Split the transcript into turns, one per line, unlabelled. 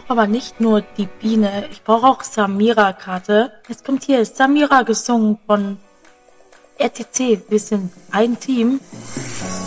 brauche aber nicht nur die Biene, ich brauche auch Samira-Karte. Es kommt hier Samira gesungen von RTC. Wir sind ein Team.